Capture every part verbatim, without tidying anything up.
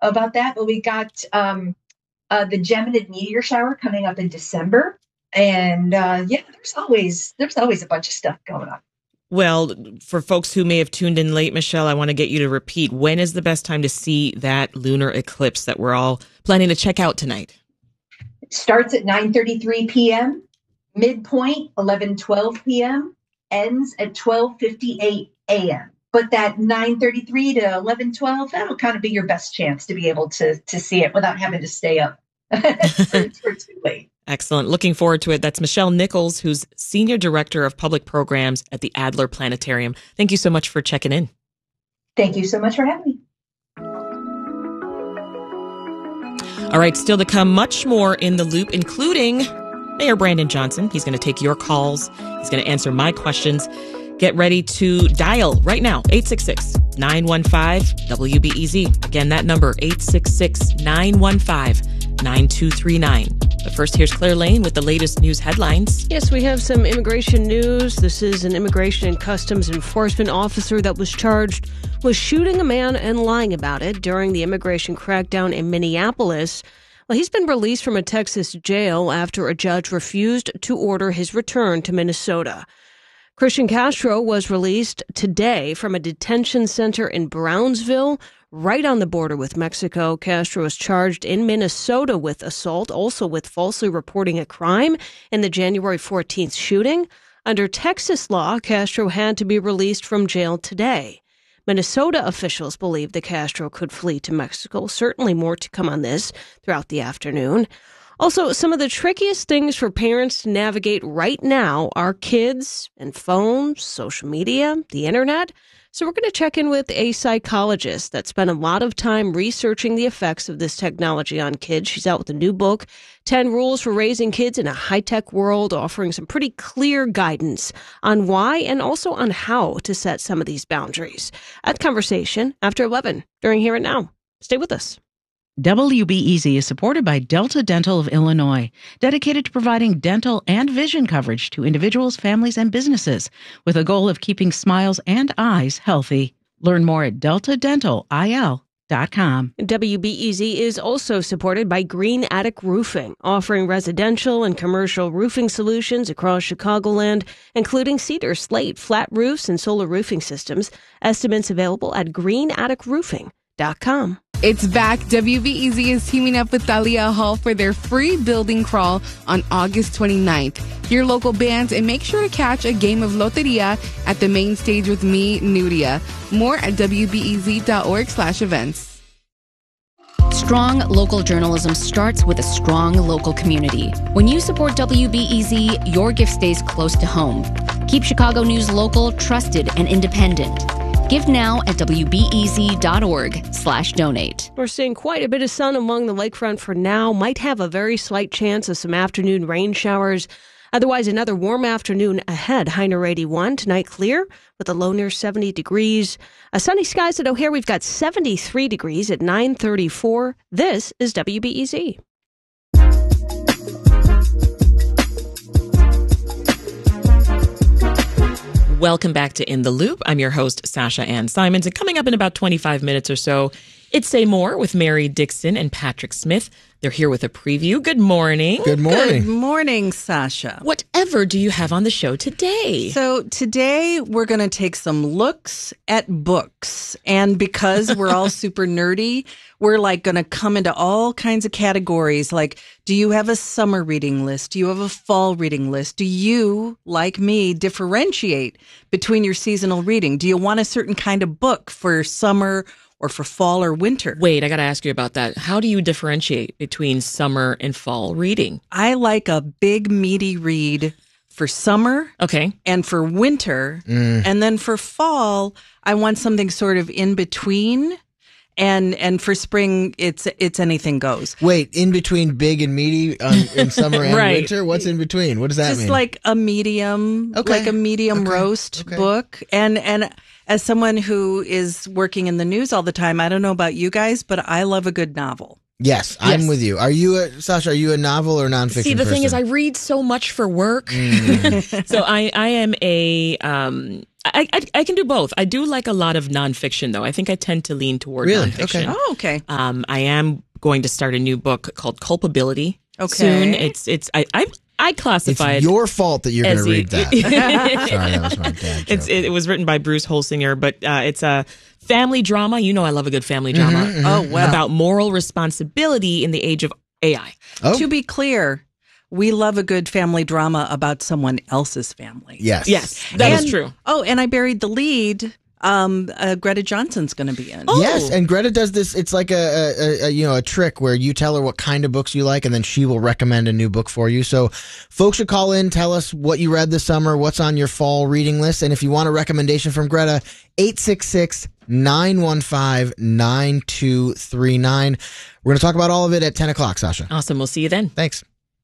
about that, but we got um, uh, the Geminid meteor shower coming up in December. And uh, yeah, there's always there's always a bunch of stuff going on. Well, for folks who may have tuned in late, Michelle, I want to get you to repeat, when is the best time to see that lunar eclipse that we're all planning to check out tonight? It starts at nine thirty-three p.m., midpoint eleven twelve p.m., ends at twelve fifty-eight a.m. But that nine thirty-three to eleven twelve, that'll kind of be your best chance to be able to, to see it without having to stay up for, for too late. Excellent. Looking forward to it. That's Michelle Nichols, who's Senior Director of Public Programs at the Adler Planetarium. Thank you so much for checking in. Thank you so much for having me. All right, still to come, much more in the loop, including Mayor Brandon Johnson. He's going to take your calls. He's going to answer my questions. Get ready to dial right now, eight six six, nine one five, W B E Z. Again, that number, eight six six, nine one five, nine two three nine. But first, here's Claire Lane with the latest news headlines. Yes, we have some immigration news. This is an Immigration and Customs Enforcement officer that was charged with shooting a man and lying about it during the immigration crackdown in Minneapolis. Well, he's been released from a Texas jail after a judge refused to order his return to Minnesota. Christian Castro was released today from a detention center in Brownsville, right on the border with Mexico. Castro was charged in Minnesota with assault, also with falsely reporting a crime in the January fourteenth shooting. Under Texas law, Castro had to be released from jail today. Minnesota officials believe that Castro could flee to Mexico. Certainly more to come on this throughout the afternoon. Also, some of the trickiest things for parents to navigate right now are kids and phones, social media, the internet. So we're going to check in with a psychologist that spent a lot of time researching the effects of this technology on kids. She's out with a new book, ten Rules for Raising Kids in a High-Tech World, offering some pretty clear guidance on why and also on how to set some of these boundaries. At Conversation after eleven during Here and Now. Stay with us. W B E Z is supported by Delta Dental of Illinois, dedicated to providing dental and vision coverage to individuals, families, and businesses, with a goal of keeping smiles and eyes healthy. Learn more at delta dental I L dot com. W B E Z is also supported by Green Attic Roofing, offering residential and commercial roofing solutions across Chicagoland, including cedar, slate, flat roofs, and solar roofing systems. Estimates available at green attic roofing dot com. It's back. W B E Z is teaming up with Thalia Hall for their free building crawl on August twenty-ninth. Hear local bands and make sure to catch a game of Loteria at the main stage with me, Nudia. More at W B E Z dot org slash events. Strong local journalism starts with a strong local community. When you support W B E Z, your gift stays close to home. Keep Chicago news local, trusted, and independent. Give now at W B E Z dot org slash donate. We're seeing quite a bit of sun along the lakefront for now. Might have a very slight chance of some afternoon rain showers. Otherwise, another warm afternoon ahead. High near eighty-one. Tonight, clear with a low near seventy degrees. A sunny skies at O'Hare. We've got seventy-three degrees at nine thirty-four. This is W B E Z. Welcome back to In the Loop. I'm your host, Sasha Ann Simons. And coming up in about twenty-five minutes or so, it's Say More with Mary Dixon and Patrick Smith. They're here with a preview. Good morning. Good morning. Good morning, Sasha. Whatever do you have on the show today? So today we're going to take some looks at books. And because we're all super nerdy, we're like going to come into all kinds of categories. Like, do you have a summer reading list? Do you have a fall reading list? Do you, like me, differentiate between your seasonal reading? Do you want a certain kind of book for summer or for fall or winter? Wait, I got to ask you about that. How do you differentiate between summer and fall reading? I like a big, meaty read for summer. Okay. And for winter. Mm. And then for fall, I want something sort of in between. And and for spring, it's it's anything goes. Wait, in between big and meaty um, in summer and right. winter? What's in between? What does that Just mean? Just like a medium, okay. like a medium okay. roast okay. book. And and as someone who is working in the news all the time, I don't know about you guys, but I love a good novel. Yes, I'm yes. with you. Are you, a, Sasha, are you a novel or nonfiction See, the person? thing is, I read so much for work. Mm. so I, I am a... Um, I, I I can do both. I do like a lot of nonfiction, though. I think I tend to lean toward Really? nonfiction. Okay. Oh, okay. Um, I am going to start a new book called Culpability. Okay. Soon. It's it's I I, I It's classify it your fault that you're going as to a- read that. Sorry, that was my dad joke. It's it, it was written by Bruce Holsinger, but uh, it's a family drama. You know, I love a good family drama Mm-hmm, Oh, well. about moral responsibility in the age of A I. Oh, To be clear, we love a good family drama about someone else's family. yes. Yes, that is And- true. Oh, and I buried the lead. Um, uh, Greta Johnson's going to be in. Oh. Yes, and Greta does this. It's like a, a, a you know a trick where you tell her what kind of books you like, and then she will recommend a new book for you. So, folks should call in, tell us what you read this summer, what's on your fall reading list, and if you want a recommendation from Greta, eight six six, nine one five, nine two three nine. We're going to talk about all of it at ten o'clock, Sasha. Awesome. We'll see you then. Thanks.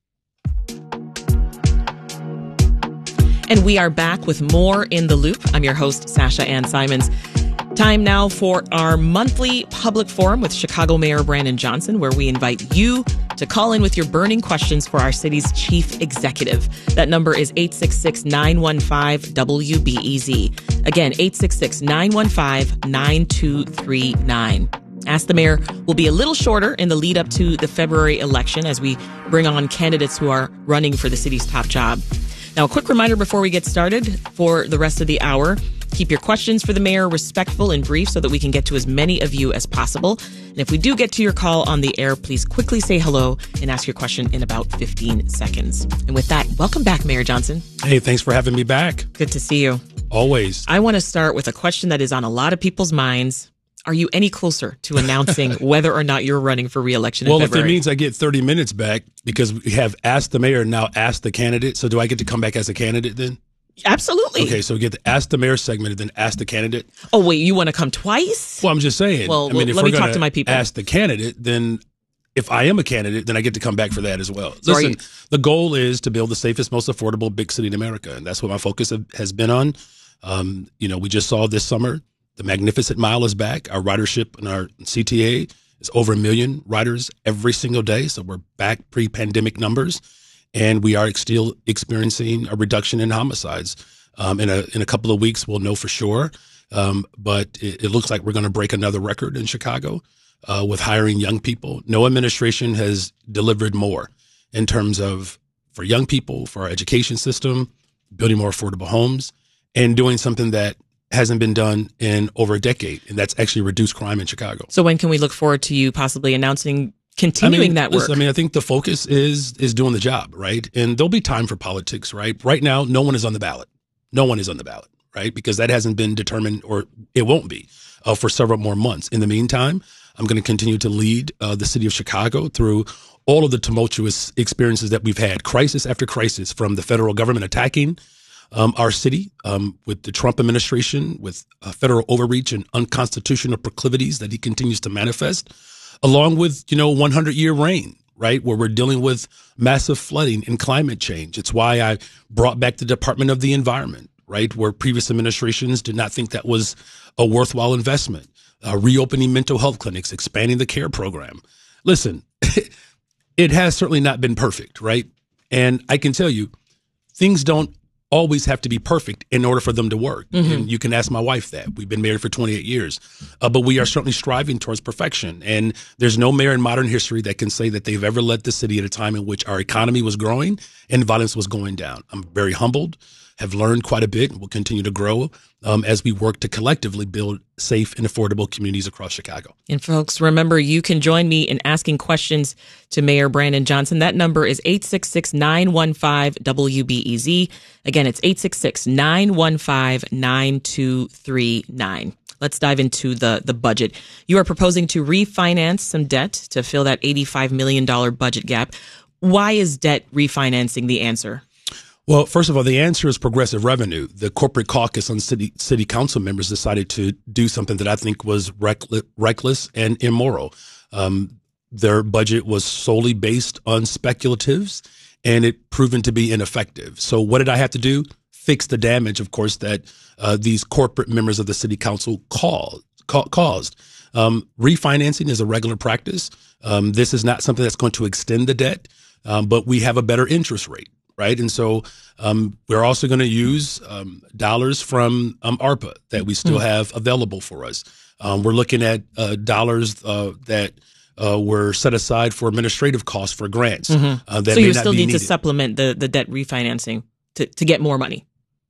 And we are back with more In the Loop. I'm your host, Sasha Ann Simons. Time now for our monthly public forum with Chicago Mayor Brandon Johnson, where we invite you to call in with your burning questions for our city's chief executive. That number is eight six six, nine one five, W B E Z. Again, eight six six, nine one five, nine two three nine. Ask the Mayor will be a little shorter in the lead up to the February election as we bring on candidates who are running for the city's top job. Now, a quick reminder before we get started for the rest of the hour. Keep your questions for the mayor respectful and brief so that we can get to as many of you as possible. And if we do get to your call on the air, please quickly say hello and ask your question in about fifteen seconds. And with that, welcome back, Mayor Johnson. Hey, thanks for having me back. Good to see you. Always. I want to start with a question that is on a lot of people's minds. Are you any closer to announcing whether or not you're running for re-election Well, in if February? it means I get thirty minutes back because we have asked the mayor and now asked the candidate, so do I get to come back as a candidate then? Absolutely. Okay, so we get the ask the mayor segment and then ask the candidate. Oh, wait, you want to come twice? Well, I'm just saying. Well, I mean, if let we're me talk gonna to my people. ask the candidate, then if I am a candidate, then I get to come back for that as well. So are Listen, you- the goal is to build the safest, most affordable big city in America, and that's what my focus have- has been on. Um, you know, we just saw this summer the Magnificent Mile is back. Our ridership in our C T A is over a million riders every single day, so we're back pre-pandemic numbers, and we are still experiencing a reduction in homicides. Um, in a in a couple of weeks, we'll know for sure. Um, but it, it looks like we're going to break another record in Chicago uh, with hiring young people. No administration has delivered more in terms of for young people, for our education system, building more affordable homes, and doing something that hasn't been done in over a decade, and that's actually reduced crime in Chicago. So when can we look forward to you possibly announcing continuing I mean, that work? listen, I mean, I think the focus is is doing the job, right? And there'll be time for politics, right? Right now, no one is on the ballot. No one is on the ballot, right? Because that hasn't been determined, or it won't be uh, for several more months. In the meantime, I'm going to continue to lead uh, the city of Chicago through all of the tumultuous experiences that we've had, crisis after crisis, from the federal government attacking um, our city um, with the Trump administration, with uh, federal overreach and unconstitutional proclivities that he continues to manifest, along with, you know, one hundred year reign, right, where we're dealing with massive flooding and climate change. It's why I brought back the Department of the Environment, right, where previous administrations did not think that was a worthwhile investment. Uh, reopening mental health clinics, expanding the CARE program. Listen, it has certainly not been perfect, right? And I can tell you, things don't always have to be perfect in order for them to work. Mm-hmm. And you can ask my wife that. We've been married for twenty-eight years, uh, but we are certainly striving towards perfection. And there's no mayor in modern history that can say that they've ever led the city at a time in which our economy was growing and violence was going down. I'm very humbled, have learned quite a bit, and will continue to grow um, as we work to collectively build safe and affordable communities across Chicago. And folks, remember, you can join me in asking questions to Mayor Brandon Johnson. That number is eight six six, nine one five, W B E Z. Again, it's eight six six, nine one five, nine two three nine. Let's dive into the, the budget. You are proposing to refinance some debt to fill that eighty-five million dollars budget gap. Why is debt refinancing the answer? Well, first of all, the answer is progressive revenue. The corporate caucus on city city council members decided to do something that I think was reckless, reckless and immoral. Um, their budget was solely based on speculatives, and it proven to be ineffective. So what did I have to do? Fix the damage, of course, that uh, these corporate members of the city council called, ca- caused. Um, refinancing is a regular practice. Um, this is not something that's going to extend the debt, um, but we have a better interest rate. right? And so um, we're also going to use um, dollars from um, ARPA that we still have available for us. Um, we're looking at uh, dollars uh, that uh, were set aside for administrative costs for grants. Mm-hmm. Uh, that so may you not still be need needed. to supplement the, the debt refinancing to, to get more money.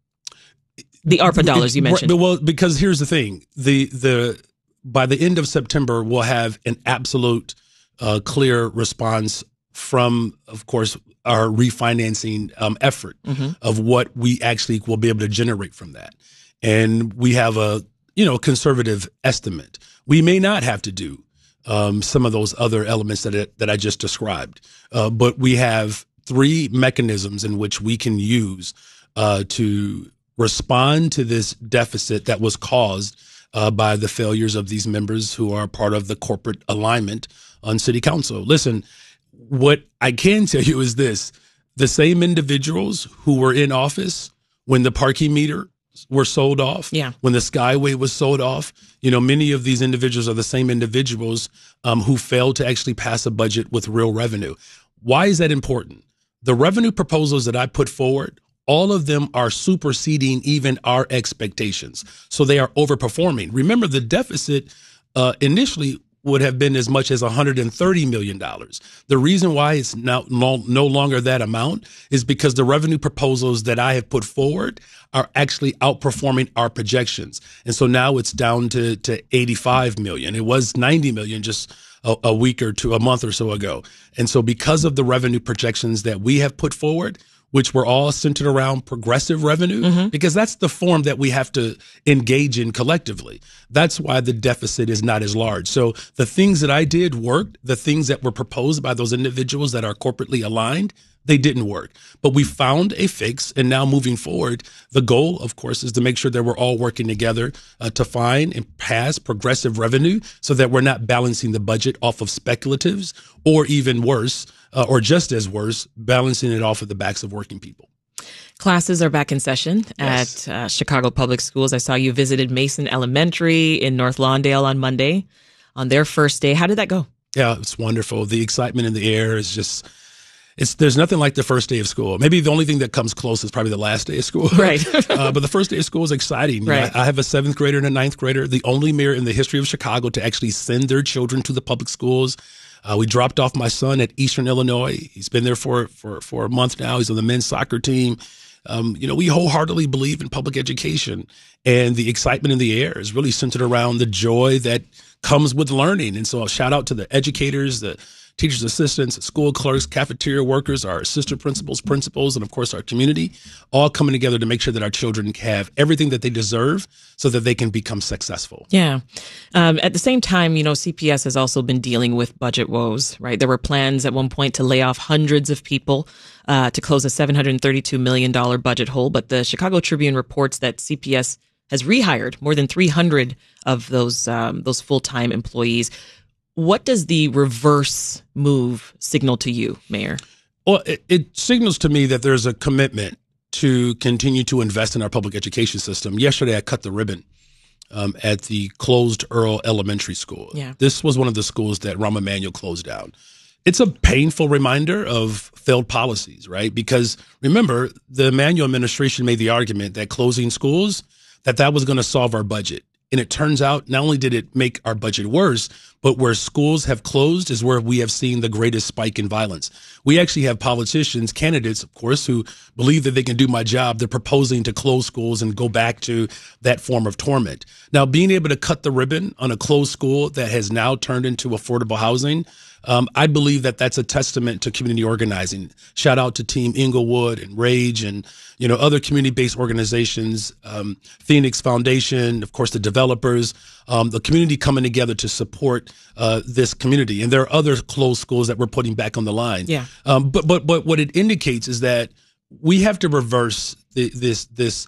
The ARPA dollars you mentioned. Right, well, because here's the thing: the the by the end of September, we'll have an absolute uh, clear response from, of course, our refinancing um, effort Mm-hmm. of what we actually will be able to generate from that, and we have a you know conservative estimate. We may not have to do um, some of those other elements that it, that I just described, uh, but we have three mechanisms in which we can use uh, to respond to this deficit that was caused uh, by the failures of these members who are part of the corporate alignment on city council. Listen, what I can tell you is this: the same individuals who were in office when the parking meter were sold off, Yeah. when the Skyway was sold off, you know, many of these individuals are the same individuals um, who failed to actually pass a budget with real revenue. Why is that important? The revenue proposals that I put forward, all of them are superseding even our expectations. So they are overperforming. Remember, the deficit uh, initially would have been as much as one hundred thirty million dollars. The reason why it's now no, no longer that amount is because the revenue proposals that I have put forward are actually outperforming our projections. And so now it's down to, to eighty-five million. It was ninety million just a, a week or two, a month or so ago. And so because of the revenue projections that we have put forward, which were all centered around progressive revenue, Mm-hmm. because that's the form that we have to engage in collectively. That's why the deficit is not as large. So the things that I did worked. The things that were proposed by those individuals that are corporately aligned, they didn't work. But we found a fix, and now moving forward, the goal, of course, is to make sure that we're all working together uh, to find and pass progressive revenue so that we're not balancing the budget off of speculatives, or even worse, uh, or just as worse, balancing it off of the backs of working people. Classes are back in session Yes. at uh, Chicago Public Schools. I saw you visited Mason Elementary in North Lawndale on Monday on their first day. How did that go? Yeah, it's wonderful. The excitement in the air is just, it's there's nothing like the first day of school. Maybe the only thing that comes close is probably the last day of school. Right. uh, but the first day of school is exciting. You know, Right. I, I have a seventh grader and a ninth grader, the only mayor in the history of Chicago to actually send their children to the public schools. Uh, we dropped off my son at Eastern Illinois. He's been there for, for, for a month now. He's on the men's soccer team. Um, you know, we wholeheartedly believe in public education, and the excitement in the air is really centered around the joy that comes with learning. And so a shout out to the educators, the teachers' assistants, school clerks, cafeteria workers, our assistant principals, principals, and of course our community, all coming together to make sure that our children have everything that they deserve so that they can become successful. Yeah. Um, at the same time, you know, C P S has also been dealing with budget woes, right? There were plans at one point to lay off hundreds of people uh, to close a seven hundred thirty-two million dollars budget hole. But the Chicago Tribune reports that C P S has rehired more than three hundred of those um, those full-time employees. What does the reverse move signal to you, Mayor? Well, it, it signals to me that there's a commitment to continue to invest in our public education system. Yesterday, I cut the ribbon um, at the closed Earl Elementary School. Yeah. This was one of the schools that Rahm Emanuel closed down. It's a painful reminder of failed policies, right? Because remember, the Emanuel administration made the argument that closing schools, that that was going to solve our budget. And it turns out not only did it make our budget worse, but where schools have closed is where we have seen the greatest spike in violence. We actually have politicians, candidates, of course, who believe that they can do my job. They're proposing to close schools and go back to that form of torment. Now, being able to cut the ribbon on a closed school that has now turned into affordable housing, Um, I believe that that's a testament to community organizing. Shout out to Team Inglewood and Rage and, you know, other community-based organizations, um, Phoenix Foundation, of course, the developers, um, the community coming together to support uh, this community. And there are other closed schools that we're putting back on the line. Yeah. Um, but but but what it indicates is that we have to reverse the, this this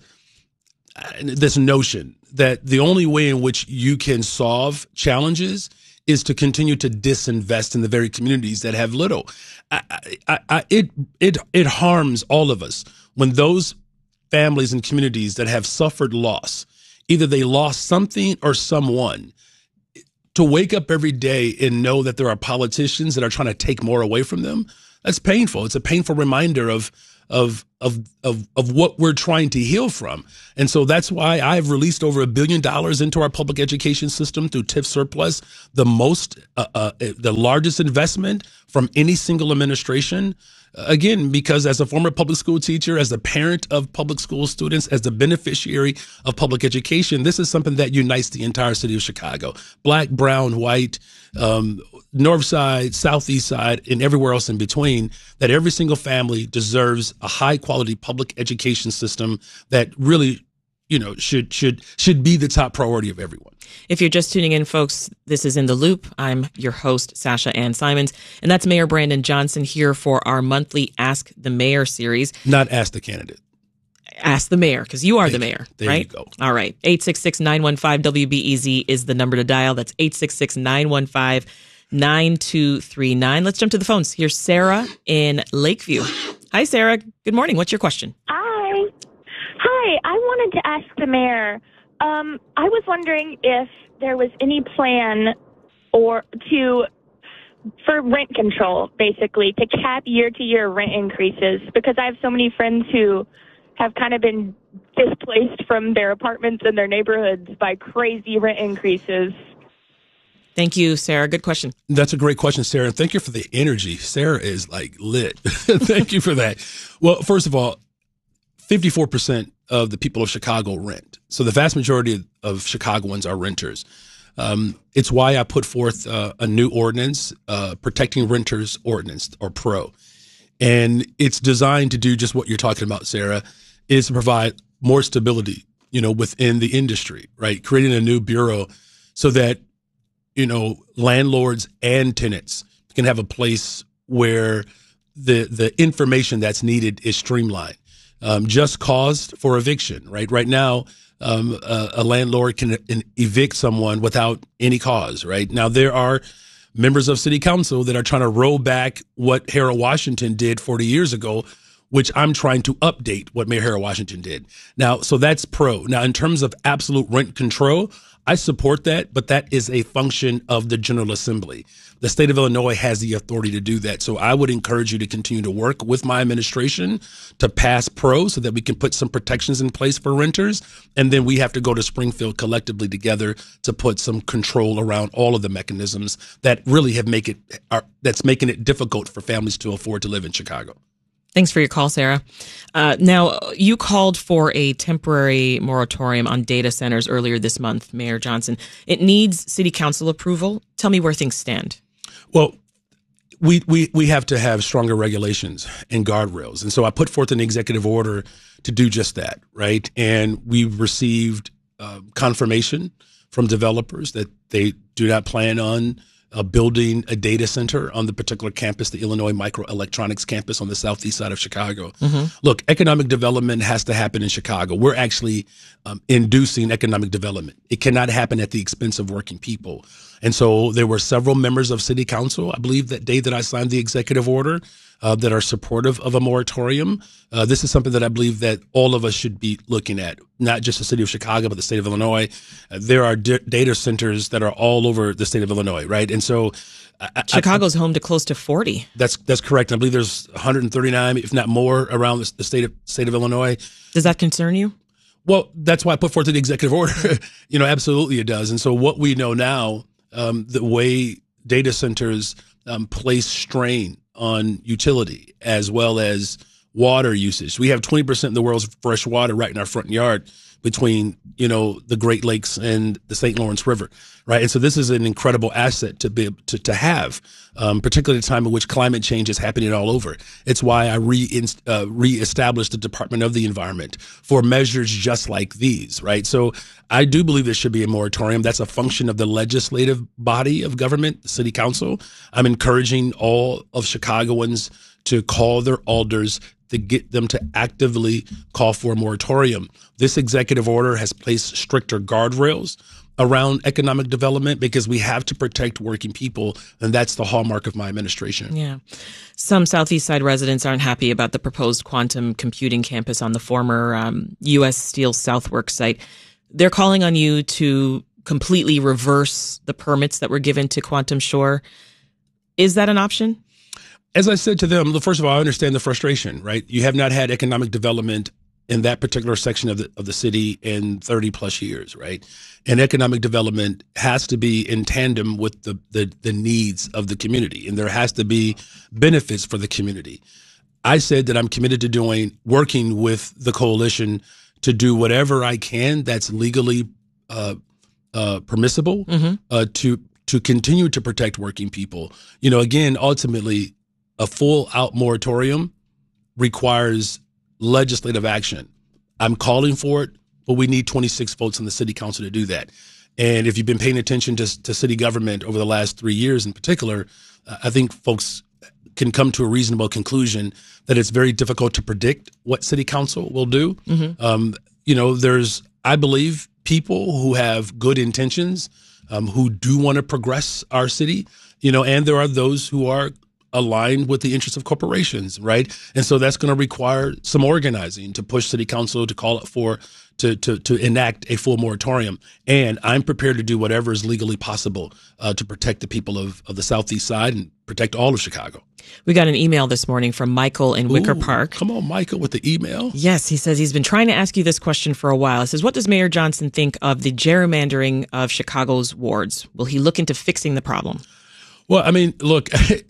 uh, this notion that the only way in which you can solve challenges is to continue to disinvest in the very communities that have little. I, I, I, it it it harms all of us when those families and communities that have suffered loss, either they lost something or someone, to wake up every day and know that there are politicians that are trying to take more away from them. That's painful. It's a painful reminder of of of of of what we're trying to heal from. And so that's why I've released over a billion dollars into our public education system through TIF surplus, the most, uh, uh, the largest investment from any single administration. Again, because as a former public school teacher, as a parent of public school students, as the beneficiary of public education, this is something that unites the entire city of Chicago. Black, brown, white, um, north side, southeast side, and everywhere else in between, that every single family deserves a high quality public education system that really, you know, should should should be the top priority of everyone. If you're just tuning in, folks, this is In the Loop. I'm your host, Sasha Ann Simons, and that's Mayor Brandon Johnson here for our monthly Ask the Mayor series. Not Ask the Candidate. Ask the Mayor, because you are Thank the mayor, you. There right? you go. All right. eight six six, nine one five, W B E Z is the number to dial. That's eight six six, nine one five, nine two three nine. Let's jump to the phones. Here's Sarah in Lakeview. Hi, Sarah. Good morning. What's your question? Hi. Hi. I wanted to ask the mayor, um, I was wondering if there was any plan or to for rent control, basically, to cap year-to-year rent increases, because I have so many friends who have kind of been displaced from their apartments and their neighborhoods by crazy rent increases. Thank you, Sarah. Good question. That's a great question, Sarah. And thank you for the energy. Sarah is like lit. Thank you for that. Well, first of all, fifty-four percent of the people of Chicago rent. So the vast majority of Chicagoans are renters. Um, it's why I put forth uh, a new ordinance, uh, Protecting Renters Ordinance, or PRO. And it's designed to do just what you're talking about, Sarah, is to provide more stability, you know, within the industry, right? Creating a new bureau so that, you know, landlords and tenants can have a place where the the information that's needed is streamlined. Um, just cause for eviction, right? Right now, um, a, a landlord can evict someone without any cause, right? Now, there are members of city council that are trying to roll back what Harold Washington did forty years ago, which I'm trying to update what Mayor Harold Washington did. Now, so that's pro. Now, in terms of absolute rent control, I support that, but that is a function of the General Assembly. The state of Illinois has the authority to do that. So I would encourage you to continue to work with my administration to pass PRO so that we can put some protections in place for renters. And then we have to go to Springfield collectively together to put some control around all of the mechanisms that really have make it are, that's making it difficult for families to afford to live in Chicago. Thanks for your call, Sarah. Uh, now, you called for a temporary moratorium on data centers earlier this month, Mayor Johnson. It needs city council approval. Tell me where things stand. Well, we, we, we have to have stronger regulations and guardrails. And so I put forth an executive order to do just that, right? And we received uh, confirmation from developers that they do not plan on Uh, building a data center on the particular campus, the Illinois Microelectronics campus on the southeast side of Chicago. Mm-hmm. Look, economic development has to happen in Chicago. We're actually um, inducing economic development. It cannot happen at the expense of working people. And so there were several members of city council, I believe that day that I signed the executive order, uh, that are supportive of a moratorium. Uh, this is something that I believe that all of us should be looking at, not just the city of Chicago, but the state of Illinois. Uh, there are d- data centers that are all over the state of Illinois, right? And so I, Chicago's I, home to close to forty. That's that's correct. I believe there's one hundred thirty-nine, if not more, around the, the state of state of Illinois. Does that concern you? Well, that's why I put forth the executive order. You know, absolutely it does. And so what we know now, um, the way data centers um, place strain on utility as well as water usage. We have twenty percent of the world's fresh water right in our front yard between, you know, the Great Lakes and the Saint Lawrence River, right? And so this is an incredible asset to be to, to have, um, particularly at a time in which climate change is happening all over. It's why I re uh, reestablished the Department of the Environment for measures just like these, right? So I do believe there should be a moratorium. That's a function of the legislative body of government, the city council. I'm encouraging all of Chicagoans to call their alders to get them to actively call for a moratorium. This executive order has placed stricter guardrails around economic development because we have to protect working people, and that's the hallmark of my administration. Yeah. Some Southeast Side residents aren't happy about the proposed quantum computing campus on the former um, U S Steel Southworks site. They're calling on you to completely reverse the permits that were given to Quantum Shore. Is that an option? as I said to them, first of all, I understand the frustration, right? You have not had economic development in that particular section of the of the city in thirty plus years, right? And economic development has to be in tandem with the, the the needs of the community, and there has to be benefits for the community. I said that I'm committed to doing working with the coalition to do whatever I can that's legally uh, uh, permissible Mm-hmm. uh, to to continue to protect working people. You know, again, ultimately, a full out moratorium requires legislative action. I'm calling for it, but we need twenty-six votes in the city council to do that. And if you've been paying attention to, to city government over the last three years in particular, uh, I think folks can come to a reasonable conclusion that it's very difficult to predict what city council will do. Mm-hmm. Um, you know, there's, I believe, people who have good intentions, um, who do want to progress our city, you know, and there are those who are aligned with the interests of corporations, right? And so that's going to require some organizing to push city council to call it for, to to to enact a full moratorium. And I'm prepared to do whatever is legally possible uh, to protect the people of, of the Southeast Side and protect all of Chicago. We got an email this morning from Michael in Wicker Ooh, Park. Come on, Michael, with the email. Yes, he says he's been trying to ask you this question for a while. He says, what does Mayor Johnson think of the gerrymandering of Chicago's wards? Will he look into fixing the problem? Well, I mean, look,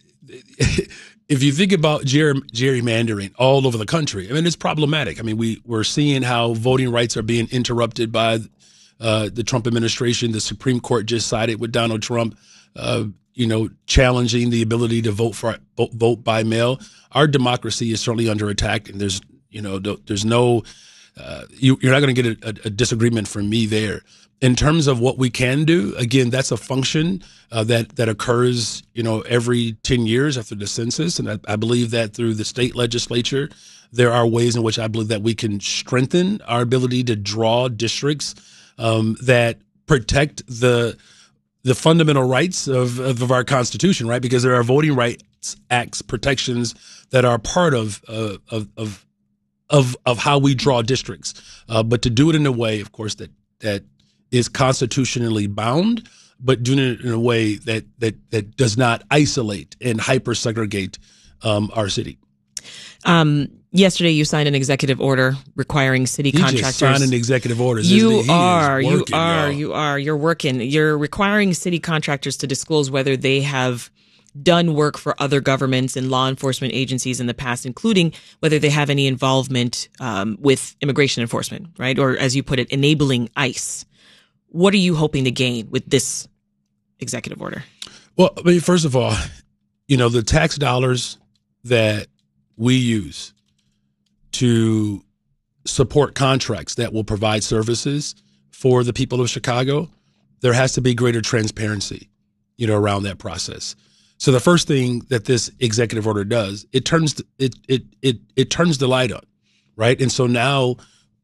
if you think about ger- gerrymandering all over the country, I mean, it's problematic. I mean, we, we're seeing how voting rights are being interrupted by uh, the Trump administration. The Supreme Court just sided with Donald Trump, uh, you know, challenging the ability to vote for vote, vote by mail. Our democracy is certainly under attack, and there's, you know, there's no, uh, you, you're not going to get a, a disagreement from me there. In terms of what we can do, again, that's a function uh, that that occurs, you know, every ten years after the census, and I, I believe that through the state legislature, there are ways in which I believe that we can strengthen our ability to draw districts um, that protect the the fundamental rights of, of of our Constitution, right? Because there are Voting Rights Acts protections that are part of uh, of of of of how we draw districts, uh, but to do it in a way, of course, that that is constitutionally bound, but doing it in a way that that that does not isolate and hyper segregate um, our city. Um, yesterday, you signed an executive order requiring city he contractors. Just signed an executive order. You he are, working, you are, y'all. you are. You're working. You're requiring city contractors to disclose whether they have done work for other governments and law enforcement agencies in the past, including whether they have any involvement um, with immigration enforcement, right? Or, as you put it, enabling ICE. What are you hoping to gain with this executive order? Well, I mean, first of all, you know, the tax dollars that we use to support contracts that will provide services for the people of Chicago, there has to be greater transparency, you know, around that process. So the first thing that this executive order does, it turns it it it it turns the light on, right? And so now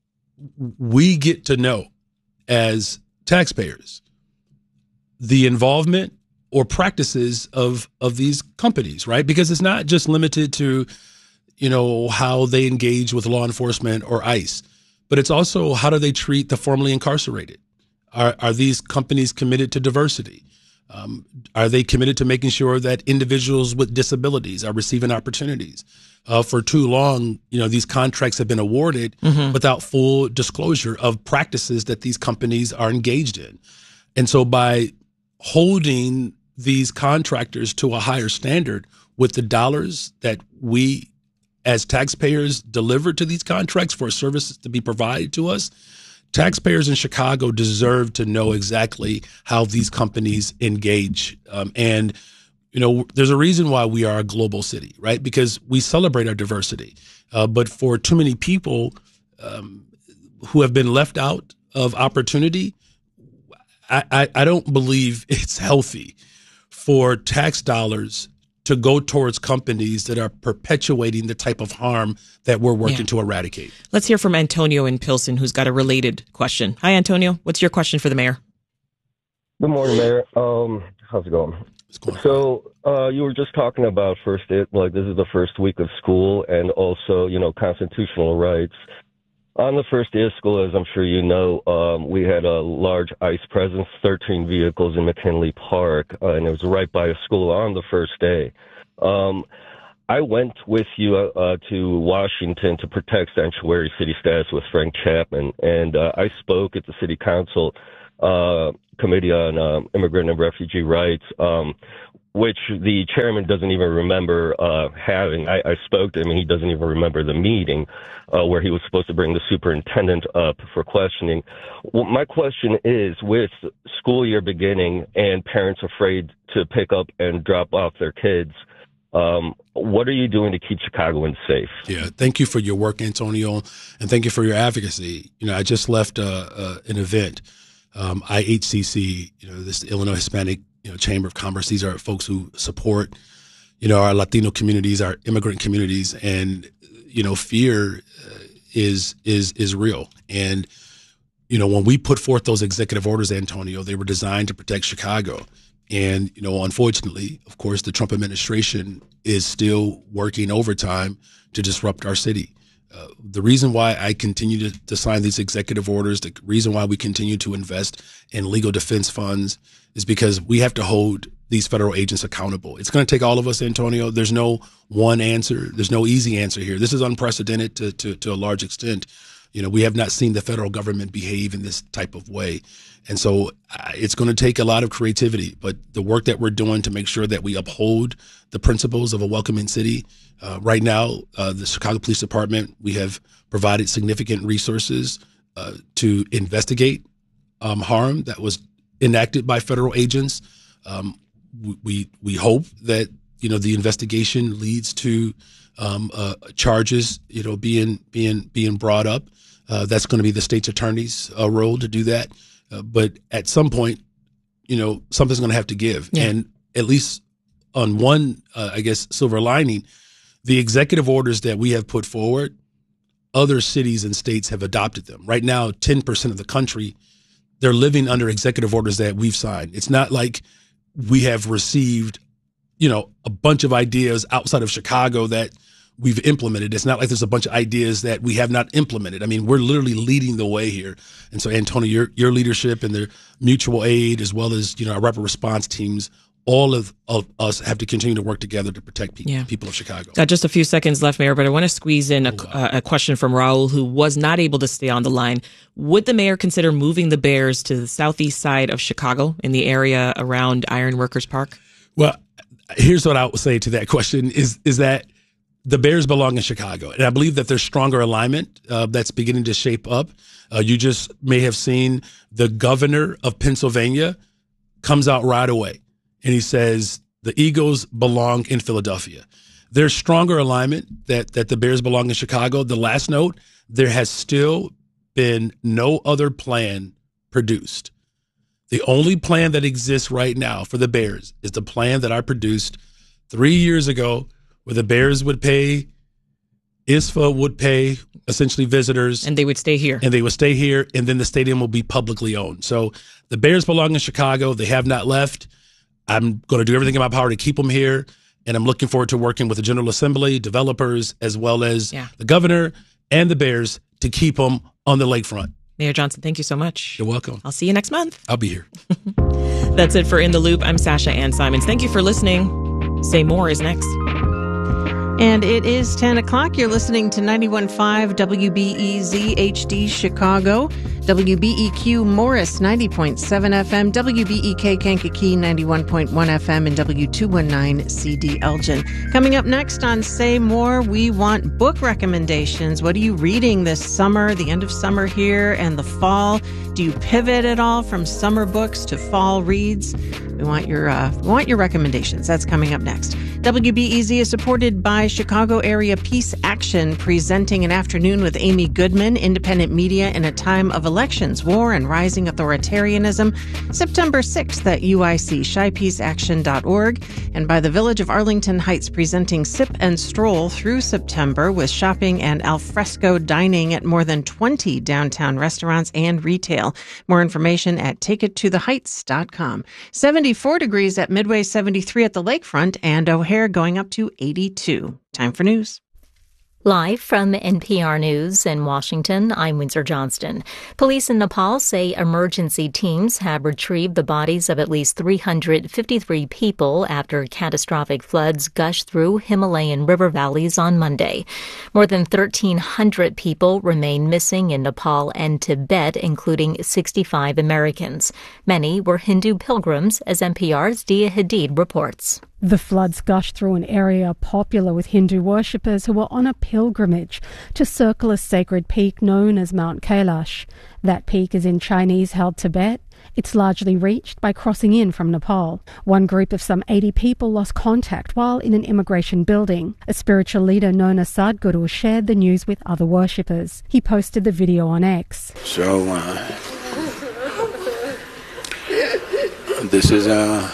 we get to know as taxpayers the involvement or practices of of these companies, right? Because it's not just limited to, you know, how they engage with law enforcement or ICE, but it's also how do they treat the formerly incarcerated? Are are these companies committed to diversity? Um, are they committed to making sure that individuals with disabilities are receiving opportunities? Uh, for too long, you know, these contracts have been awarded Mm-hmm. without full disclosure of practices that these companies are engaged in. And so by holding these contractors to a higher standard with the dollars that we as taxpayers deliver to these contracts for services to be provided to us, taxpayers in Chicago deserve to know exactly how these companies engage. Um, and, you know, there's a reason why we are a global city, right? Because we celebrate our diversity. Uh, but for too many people um, who have been left out of opportunity, I, I, I don't believe it's healthy for tax dollars to go towards companies that are perpetuating the type of harm that we're working Yeah. to eradicate. Let's hear from Antonio in Pilsen, who's got a related question. Hi, Antonio. What's your question for the mayor? Good morning, Mayor. Um, how's it going? It's going So uh, you were just talking about first, it, like this is the first week of school, and also, you know, constitutional rights. On the first day of school, as I'm sure you know, um, we had a large ICE presence, thirteen vehicles in McKinley Park, uh, and it was right by the school on the first day. Um, I went with you uh, to Washington to protect sanctuary city status with Frank Chapman, and uh, I spoke at the city council uh, committee on um, immigrant and refugee rights, um, which the chairman doesn't even remember uh, having. I, I spoke to him, and he doesn't even remember the meeting uh, where he was supposed to bring the superintendent up for questioning. Well, my question is, with school year beginning and parents afraid to pick up and drop off their kids, Um, what are you doing to keep Chicagoans safe? Yeah, thank you for your work, Antonio, and thank you for your advocacy. You know, I just left uh, uh, an event, um, I H C C, you know, this Illinois Hispanic you know, Chamber of Commerce. These are folks who support, you know, our Latino communities, our immigrant communities, and you know, fear uh, is is is real. And you know, when we put forth those executive orders, Antonio, they were designed to protect Chicago. And, you know, unfortunately, of course, the Trump administration is still working overtime to disrupt our city. Uh, the reason why I continue to, to sign these executive orders, the reason why we continue to invest in legal defense funds is because we have to hold these federal agents accountable. It's going to take all of us, Antonio. There's no one answer. There's no easy answer here. This is unprecedented to, to, to a large extent. You know, we have not seen the federal government behave in this type of way. And so uh, it's going to take a lot of creativity, but the work that we're doing to make sure that we uphold the principles of a welcoming city. Uh, right now, uh, the Chicago Police Department, we have provided significant resources uh, to investigate um, harm that was enacted by federal agents. Um, we we hope that, you know, the investigation leads to um, uh, charges, you know, being being being brought up. Uh, that's going to be the state's attorney's uh, role to do that. Uh, but at some point, you know, something's going to have to give. Yeah. And at least on one, uh, I guess, silver lining, the executive orders that we have put forward, other cities and states have adopted them. Right now, ten percent of the country, they're living under executive orders that we've signed. It's not like we have received, you know, a bunch of ideas outside of Chicago that we've implemented. It's not like there's a bunch of ideas that we have not implemented. I mean, we're literally leading the way here. And so, Antonio, your your leadership and the mutual aid, as well as, you know, our rapid response teams, all of, of us have to continue to work together to protect pe- yeah. people of Chicago. Got just a few seconds left, Mayor, but I want to squeeze in a, oh, wow. a question from Raul, who was not able to stay on the line. Would the mayor consider moving the Bears to the southeast side of Chicago in the area around Iron Workers Park? Well, here's what I would say to that question is is that the Bears belong in Chicago, and I believe that there's stronger alignment uh, that's beginning to shape up. Uh, you just may have seen the governor of Pennsylvania comes out right away, and he says the Eagles belong in Philadelphia. There's stronger alignment that that the Bears belong in Chicago. The last note, there has still been no other plan produced. The only plan that exists right now for the Bears is the plan that I produced three years ago, where the Bears would pay, I S F A would pay essentially visitors. And they would stay here. And they would stay here, and then the stadium will be publicly owned. So the Bears belong in Chicago. They have not left. I'm going to do everything in my power to keep them here, and I'm looking forward to working with the General Assembly, developers, as well as yeah. the governor and the Bears to keep them on the lakefront. Mayor Johnson, thank you so much. You're welcome. I'll see you next month. I'll be here. That's it for In the Loop. I'm Sasha Ann Simons. Thank you for listening. Say More is next. And it is ten o'clock. You're listening to ninety-one point five W B E Z H D Chicago, W B E Q Morris ninety point seven F M, W B E K Kankakee ninety-one point one F M, and W two nineteen C D Elgin. Coming up next on Say More, we want book recommendations. What are you reading this summer, the end of summer here and the fall? Do you pivot at all from summer books to fall reads? We want your uh, we want your recommendations. That's coming up next. W B E Z is supported by Chicago Area Peace Action, presenting An Afternoon with Amy Goodman, independent media in a time of elections, war, and rising authoritarianism, September sixth at U I C, shy peace action dot org, and by the Village of Arlington Heights, presenting Sip and Stroll through September with shopping and alfresco dining at more than twenty downtown restaurants and retail. More information at take it to the heights dot com. seventy-four degrees at Midway, seventy-three at the lakefront, and O'Hare going up to eighty-two. Time for news. Live from N P R News in Washington, I'm Windsor Johnston. Police in Nepal say emergency teams have retrieved the bodies of at least three hundred fifty-three people after catastrophic floods gushed through Himalayan river valleys on Monday. More than thirteen hundred people remain missing in Nepal and Tibet, including sixty-five Americans. Many were Hindu pilgrims, as N P R's Dia Hadid reports. The floods gushed through an area popular with Hindu worshippers who were on a pilgrimage to circle a sacred peak known as Mount Kailash. That peak is in Chinese-held Tibet. It's largely reached by crossing in from Nepal. One group of some eighty people lost contact while in an immigration building. A spiritual leader known as Sadhguru shared the news with other worshippers. He posted the video on X. So, uh, this is a...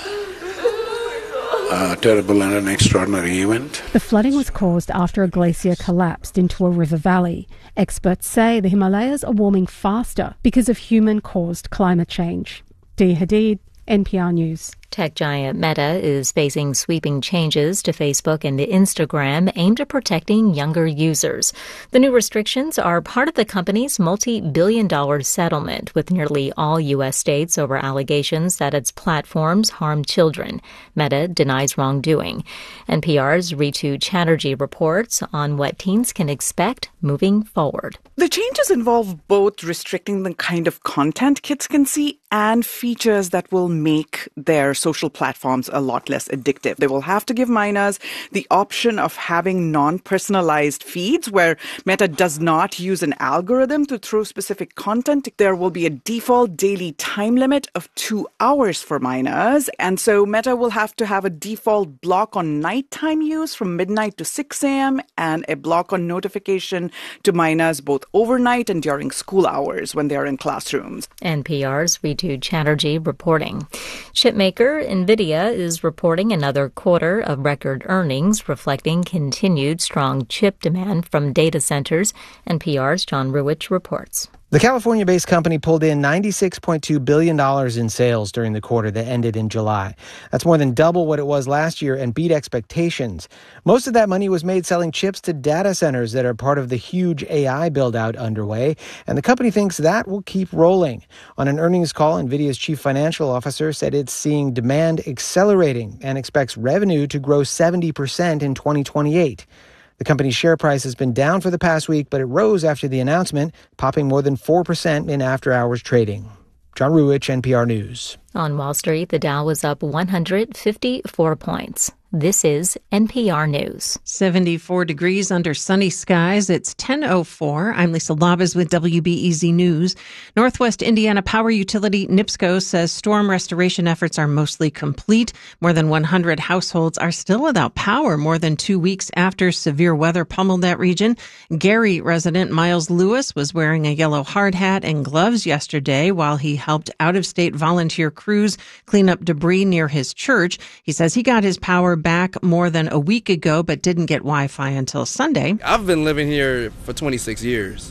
A terrible and an extraordinary event. The flooding was caused after a glacier collapsed into a river valley. Experts say the Himalayas are warming faster because of human-caused climate change. Dia Hadid, N P R News. Tech giant Meta is facing sweeping changes to Facebook and Instagram aimed at protecting younger users. The new restrictions are part of the company's multi-billion dollar settlement with nearly all U S states over allegations that its platforms harm children. Meta denies wrongdoing. N P R's Ritu Chatterjee reports on what teens can expect moving forward. The changes involve both restricting the kind of content kids can see and features that will make their social platforms a lot less addictive. They will have to give minors the option of having non-personalized feeds where Meta does not use an algorithm to throw specific content. There will be a default daily time limit of two hours for minors. And so Meta will have to have a default block on nighttime use from midnight to six a.m. and a block on notification to minors both overnight and during school hours when they are in classrooms. N P R's Ritu Chatterjee reporting. Chipmaker NVIDIA is reporting another quarter of record earnings, reflecting continued strong chip demand from data centers. N P R's John Ruwitch reports. The California-based company pulled in ninety-six point two billion dollars in sales during the quarter that ended in July. That's more than double what it was last year and beat expectations. Most of that money was made selling chips to data centers that are part of the huge A I build-out underway, and the company thinks that will keep rolling. On an earnings call, NVIDIA's chief financial officer said it's seeing demand accelerating and expects revenue to grow seventy percent in twenty twenty-eight. The company's share price has been down for the past week, but it rose after the announcement, popping more than four percent in after-hours trading. John Ruwitch, N P R News. On Wall Street, the Dow was up one hundred fifty-four points. This is N P R News. seventy-four degrees under sunny skies. It's ten oh four. I'm Lisa Labas with W B E Z News. Northwest Indiana Power Utility NIPSCO says storm restoration efforts are mostly complete. More than one hundred households are still without power more than two weeks after severe weather pummeled that region. Gary resident Miles Lewis was wearing a yellow hard hat and gloves yesterday while he helped out-of-state volunteer crews clean up debris near his church. He says he got his power back more than a week ago, but didn't get Wi-Fi until Sunday. I've been living here for twenty-six years,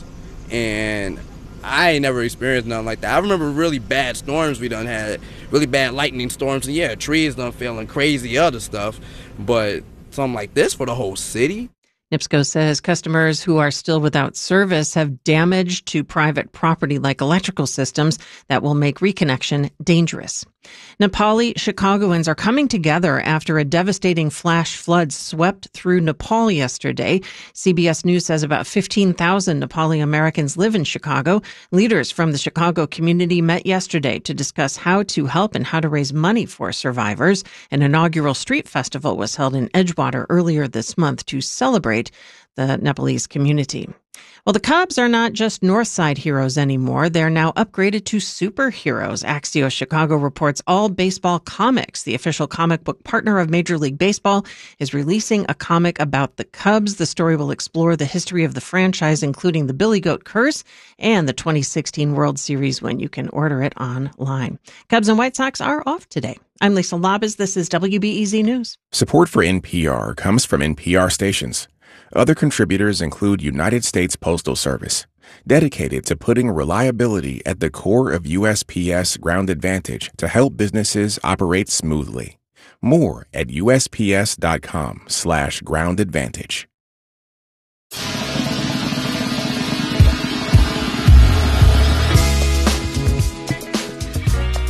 and I ain't never experienced nothing like that. I remember really bad storms we done had, really bad lightning storms, and yeah, trees done feeling crazy other stuff, but something like this for the whole city? NIPSCO says customers who are still without service have damage to private property like electrical systems that will make reconnection dangerous. Nepali Chicagoans are coming together after a devastating flash flood swept through Nepal yesterday. C B S News says about fifteen thousand Nepali Americans live in Chicago. Leaders from the Chicago community met yesterday to discuss how to help and how to raise money for survivors. An inaugural street festival was held in Edgewater earlier this month to celebrate the Nepalese community. Well, the Cubs are not just Northside heroes anymore. They're now upgraded to superheroes. Axios Chicago reports All Baseball Comics, the official comic book partner of Major League Baseball, is releasing a comic about the Cubs. The story will explore the history of the franchise, including the Billy Goat Curse and the twenty sixteen World Series win. You can order it online. Cubs and White Sox are off today. I'm Lisa Labas. This is W B E Z News. Support for N P R comes from N P R stations. Other contributors include United States Postal Service, dedicated to putting reliability at the core of U S P S Ground Advantage to help businesses operate smoothly. More at U S P S dot com slash ground advantage.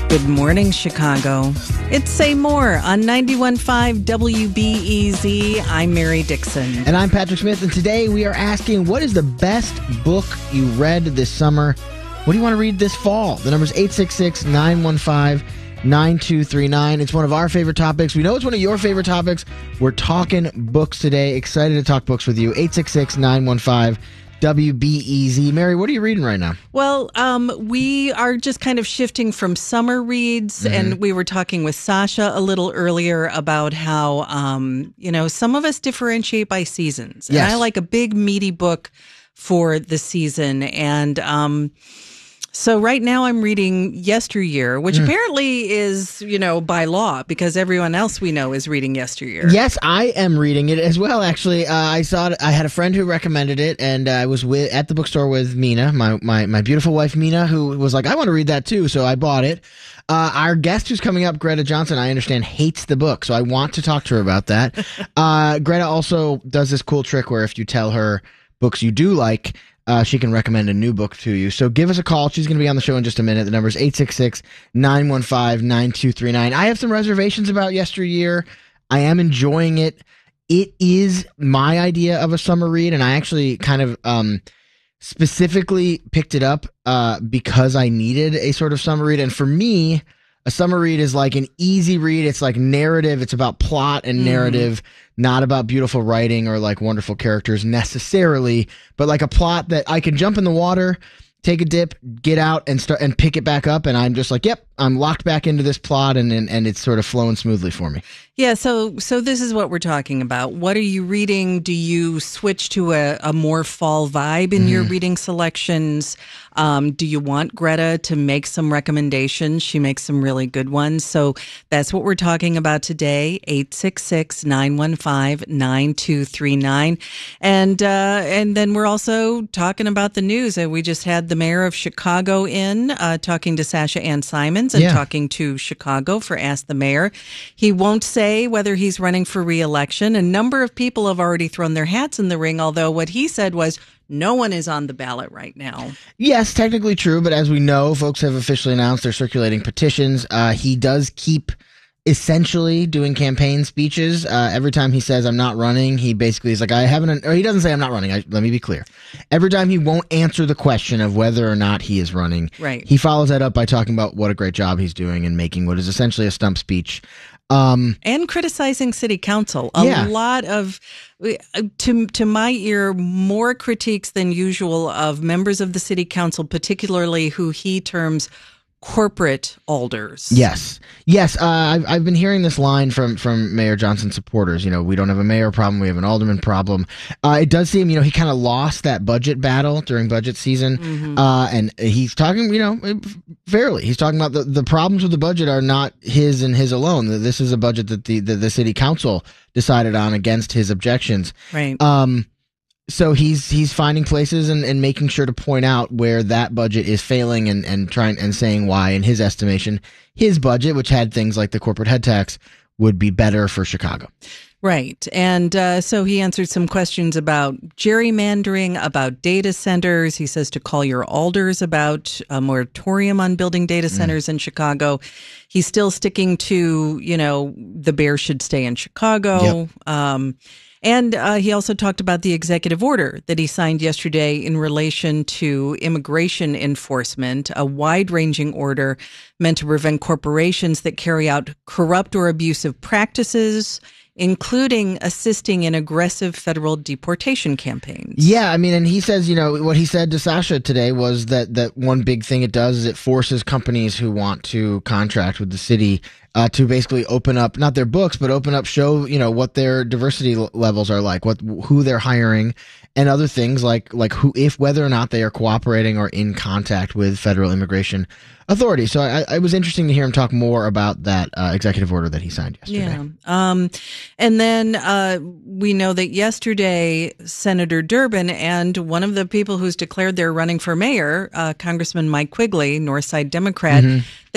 Good morning, Chicago. It's Say More on ninety-one point five W B E Z. I'm Mary Dixon. And I'm Patrick Smith, and today we are asking, what is the best book you read this summer? What do you want to read this fall? The number is eight six six, nine one five, nine two three nine. It's one of our favorite topics. We know it's one of your favorite topics. We're talking books today. Excited to talk books with you. eight six six, nine one five, W B E Z. Mary, what are you reading right now? Well, um, we are just kind of shifting from summer reads, mm-hmm. and we were talking with Sasha a little earlier about how, um, you know, some of us differentiate by seasons. Yes. And I like a big, meaty book for the season. And um, so right now I'm reading Yesteryear, which mm. apparently is, you know, by law, because everyone else we know is reading Yesteryear. Yes, I am reading it as well, actually. Uh, I saw it. I had a friend who recommended it, and uh, I was with, at the bookstore with Mina, my, my, my beautiful wife, Mina, who was like, I want to read that too, so I bought it. Uh, our guest who's coming up, Greta Johnson, I understand, hates the book, so I want to talk to her about that. uh, Greta also does this cool trick where if you tell her books you do like, Uh, she can recommend a new book to you. So give us a call. She's going to be on the show in just a minute. The number is eight six six, nine one five, nine two three nine. I have some reservations about Yesteryear. I am enjoying it. It is my idea of a summer read, and I actually kind of um, specifically picked it up uh, because I needed a sort of summer read. And for me, a summer read is like an easy read. It's like narrative. It's about plot and narrative, mm. not about beautiful writing or like wonderful characters necessarily, but like a plot that I can jump in the water, take a dip, get out and start and pick it back up. And I'm just like, yep, I'm locked back into this plot, and, and, and it's sort of flowing smoothly for me. Yeah. So, so this is what we're talking about. What are you reading? Do you switch to a, a more fall vibe in mm. your reading selections? Um, do you want Greta to make some recommendations? She makes some really good ones. So that's what we're talking about today. eight six six, nine one five, nine two three nine. And, uh, and then we're also talking about the news. Uh, we just had the mayor of Chicago in, uh, talking to Sasha Ann Simons and yeah. talking to Chicago for Ask the Mayor. He won't say whether he's running for re-election. A number of people have already thrown their hats in the ring, although what he said was, no one is on the ballot right now. Yes, technically true, but as we know, folks have officially announced they're circulating petitions. Uh, he does keep essentially doing campaign speeches. Uh, every time he says, I'm not running, he basically is like, I haven't, or he doesn't say I'm not running. I, let me be clear. Every time he won't answer the question of whether or not he is running, right. he follows that up by talking about what a great job he's doing and making what is essentially a stump speech. Um, and criticizing city council. A yeah. lot of, to to my ear, more critiques than usual of members of the city council, particularly who he terms corporate alders. Yes. Yes. Uh, I've, I've been hearing this line from, from Mayor Johnson supporters. You know, we don't have a mayor problem. We have an alderman problem. Uh, it does seem, you know, he kind of lost that budget battle during budget season. Mm-hmm. Uh, and he's talking, you know, fairly. He's talking about the, the problems with the budget are not his and his alone. This is a budget that the, the, the city council decided on against his objections. Right. Um, So he's he's finding places and, and making sure to point out where that budget is failing and, and trying and saying why, in his estimation, his budget, which had things like the corporate head tax, would be better for Chicago. Right. And uh, so he answered some questions about gerrymandering, about data centers. He says to call your alders about a moratorium on building data centers mm. in Chicago. He's still sticking to, you know, the bear should stay in Chicago. Yep. Um And uh, he also talked about the executive order that he signed yesterday in relation to immigration enforcement, a wide-ranging order meant to prevent corporations that carry out corrupt or abusive practices, including assisting in aggressive federal deportation campaigns. Yeah, I mean, and he says, you know, what he said to Sasha today was that, that one big thing it does is it forces companies who want to contract with the city uh, to basically open up, not their books, but open up, show, you know, what their diversity l- levels are like, what who they're hiring, and other things like like who, if whether or not they are cooperating or in contact with federal immigration authorities. So I, it was interesting to hear him talk more about that uh, executive order that he signed yesterday. Yeah. Um, and then uh, we know that yesterday, Senator Durbin and one of the people who's declared they're running for mayor, uh, Congressman Mike Quigley, Northside Democrat, mm-hmm.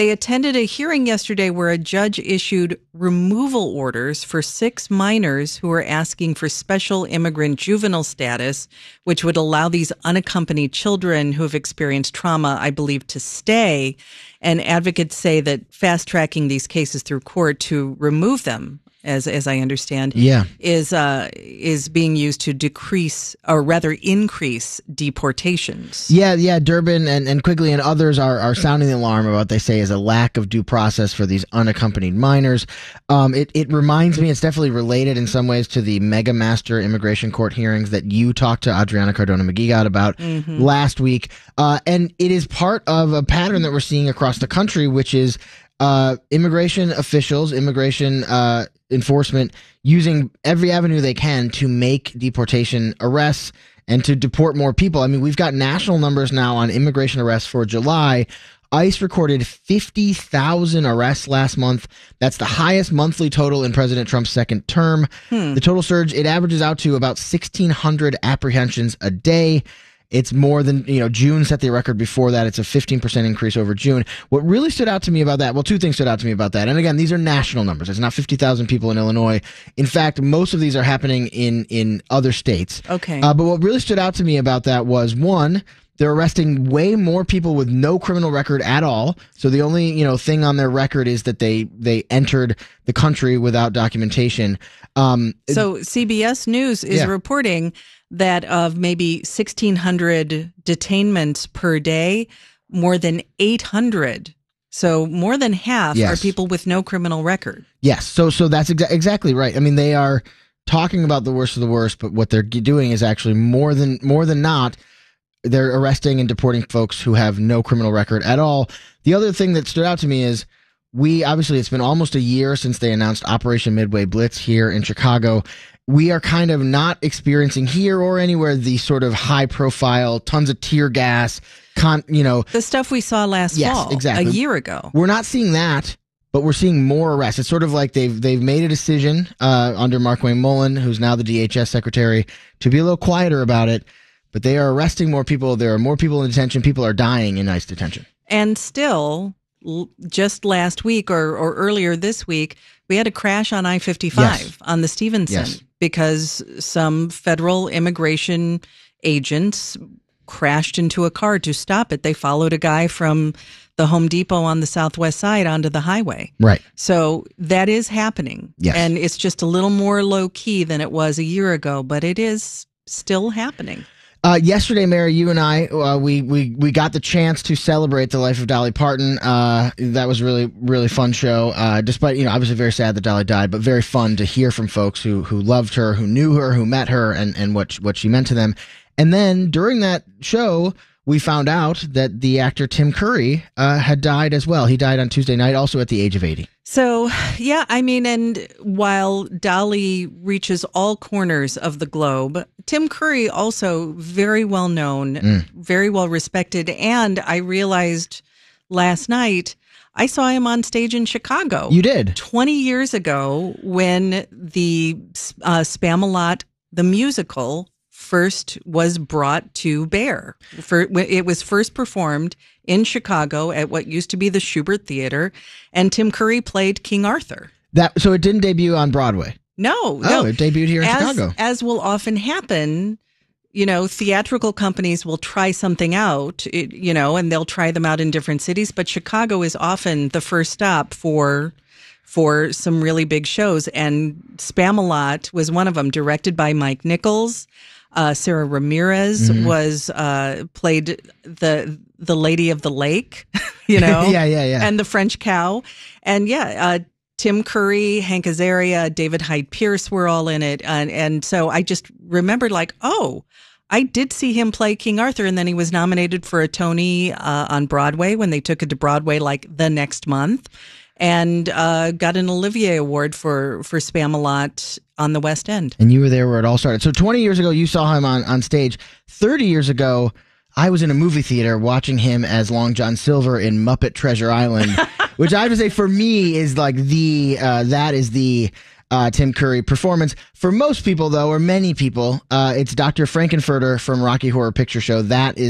They attended a hearing yesterday where a judge issued removal orders for six minors who were asking for special immigrant juvenile status, which would allow these unaccompanied children who have experienced trauma, I believe, to stay. And advocates say that fast-tracking these cases through court to remove them, as as I understand, yeah. is uh, is being used to decrease, or rather increase, deportations. Yeah, yeah. Durbin and, and Quigley and others are, are sounding the alarm about what they say is a lack of due process for these unaccompanied minors. Um, it, it reminds me, it's definitely related in some ways to the Mega Master Immigration Court hearings that you talked to Adriana Cardona-Maguigat about Mhm. last week. Uh, and it is part of a pattern that we're seeing across the country, which is uh, immigration officials, immigration uh, enforcement using every avenue they can to make deportation arrests and to deport more people. I mean, we've got national numbers now on immigration arrests for July. ICE recorded fifty thousand arrests last month. That's the highest monthly total in President Trump's second term. Hmm. The total surge, it averages out to about sixteen hundred apprehensions a day. It's more than, you know, June set the record before that. It's a fifteen percent increase over June. What really stood out to me about that, well, two things stood out to me about that. And again, these are national numbers. It's not fifty thousand people in Illinois. In fact, most of these are happening in, in other states. Okay. Uh, but what really stood out to me about that was, one, they're arresting way more people with no criminal record at all. So the only, you know, thing on their record is that they, they entered the country without documentation. Um, So C B S News is Yeah. reporting that of maybe sixteen hundred detainments per day, more than eight hundred. So more than half Yes. are people with no criminal record. Yes, so so that's exa- exactly right. I mean, they are talking about the worst of the worst, but what they're g- doing is actually more than more than not, they're arresting and deporting folks who have no criminal record at all. The other thing that stood out to me is we obviously it's been almost a year since they announced Operation Midway Blitz here in Chicago. We are kind of not experiencing here or anywhere the sort of high profile, tons of tear gas, con, you know, The stuff we saw last Yes, fall, exactly. a year ago. We're not seeing that, but we're seeing more arrests. It's sort of like they've they've made a decision uh, under Markwayne Mullen, who's now the D H S secretary, to be a little quieter about it. But they are arresting more people. There are more people in detention. People are dying in ICE detention. And still, l- just last week or, or earlier this week, we had a crash on I fifty-five Yes. on the Stevenson Yes. because some federal immigration agents crashed into a car to stop it. They followed a guy from the Home Depot on the southwest side onto the highway. Right. So that is happening. Yes. And it's just a little more low key than it was a year ago, but it is still happening. Uh, yesterday, Mary, you and I, uh, we, we, we got the chance to celebrate the life of Dolly Parton. Uh, that was a really, really fun show. Uh, despite, you know, obviously very sad that Dolly died, but very fun to hear from folks who, who loved her, who knew her, who met her, and, and what, what she meant to them. And then during that show, we found out that the actor Tim Curry uh, had died as well. He died on Tuesday night, also at the age of eighty. So, yeah, I mean, and while Dolly reaches all corners of the globe, Tim Curry also very well known, Mm. very well respected. And I realized last night I saw him on stage in Chicago. You did? twenty years ago when the uh, Spamalot, the musical, first was brought to bear. For, it was first performed in Chicago at what used to be the Schubert Theater, and Tim Curry played King Arthur. That so it didn't debut on Broadway. No, Oh, no. it debuted here in as, Chicago. As will often happen, you know, theatrical companies will try something out, it, you know, and they'll try them out in different cities, but Chicago is often the first stop for for some really big shows, and Spamalot was one of them, directed by Mike Nichols. Uh, Sarah Ramirez Mhm. was uh, played the the Lady of the Lake, you know, Yeah, yeah, yeah. and the French Cow, and yeah, uh, Tim Curry, Hank Azaria, David Hyde Pierce were all in it, and and so I just remembered like, oh, I did see him play King Arthur, and then he was nominated for a Tony uh, on Broadway when they took it to Broadway like the next month, and uh, got an Olivier Award for for Spamalot on the West End. And you were there where it all started. So twenty years ago, you saw him on, on stage. thirty years ago, I was in a movie theater watching him as Long John Silver in Muppet Treasure Island, which I have to say for me is like the, uh, that is the uh, Tim Curry performance. For most people, though, or many people, uh, it's Doctor Frankenfurter from Rocky Horror Picture Show. That is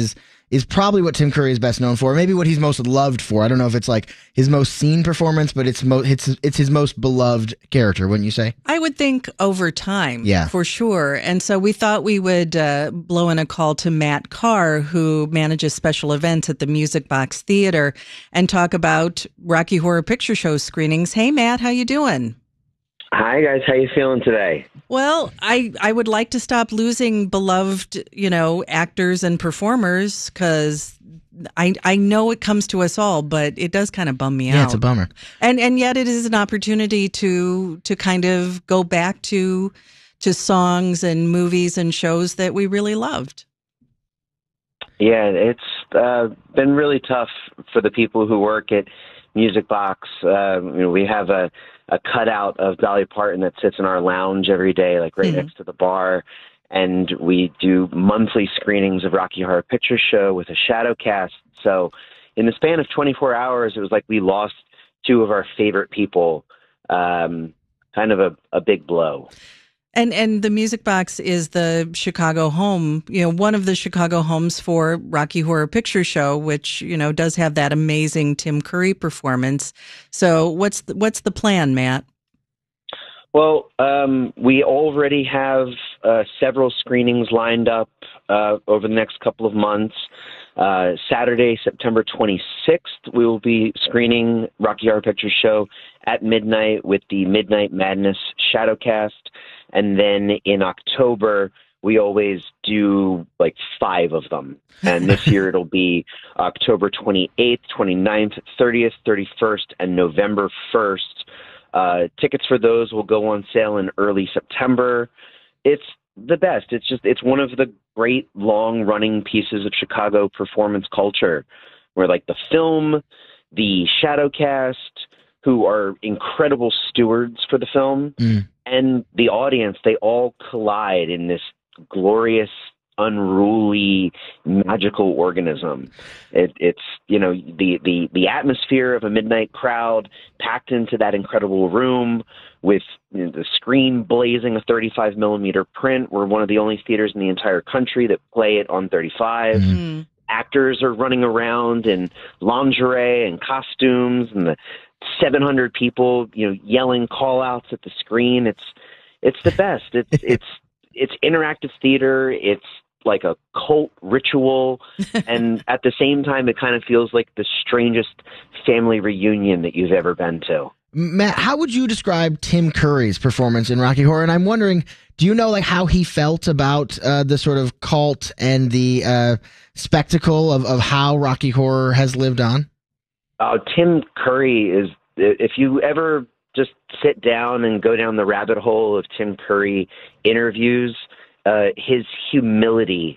is probably what Tim Curry is best known for. Maybe what he's most loved for. I don't know if it's like his most seen performance, but it's mo- it's it's his most beloved character, wouldn't you say? I would think over time, yeah, for sure. And so we thought we would uh, blow in a call to Matt Carr, who manages special events at the Music Box Theater, and talk about Rocky Horror Picture Show screenings. Hey, Matt, how you doing? Hi, guys. How you feeling today? Well, I, I would like to stop losing beloved, you know, actors and performers because I I know it comes to us all, but it does kind of bum me yeah, out. Yeah, it's a bummer. And and yet it is an opportunity to to kind of go back to to songs and movies and shows that we really loved. Yeah, it's uh, been really tough for the people who work at Music Box. Uh, you know, we have a a cutout of Dolly Parton that sits in our lounge every day, like right mm-hmm. next to the bar. And we do monthly screenings of Rocky Horror Picture Show with a shadow cast. So in the span of twenty-four hours, it was like we lost two of our favorite people. Um, kind of a, a big blow. And and the Music Box is the Chicago home, you know, one of the Chicago homes for Rocky Horror Picture Show, which, you know, does have that amazing Tim Curry performance. So what's the, what's the plan, Matt? Well, um, we already have uh, several screenings lined up uh, over the next couple of months. Uh, Saturday, September twenty-sixth, we will be screening Rocky Horror Picture Show at midnight with the Midnight Madness Shadowcast. And then in October, we always do like five of them. And this year it'll be October twenty-eighth, twenty-ninth, thirtieth, thirty-first, and November first. Uh, tickets for those will go on sale in early September. It's the best. It's just, it's one of the great long running pieces of Chicago performance culture where like the film, the Shadowcast, who are incredible stewards for the film, mm. and the audience, they all collide in this glorious, unruly, magical organism. It, it's, you know, the, the, the atmosphere of a midnight crowd packed into that incredible room with, you know, the screen blazing a thirty-five millimeter print. We're one of the only theaters in the entire country that play it on thirty-five. Mm-hmm. Actors are running around in lingerie and costumes, and the seven hundred people, you know, yelling call outs at the screen. It's, it's the best. It's, it's, it's interactive theater. It's like a cult ritual. And at the same time, it kind of feels like the strangest family reunion that you've ever been to. Matt, how would you describe Tim Curry's performance in Rocky Horror? And I'm wondering, do you know like how he felt about uh, the sort of cult and the uh, spectacle of, of how Rocky Horror has lived on? Uh, Tim Curry is, if you ever just sit down and go down the rabbit hole of Tim Curry interviews, uh, his humility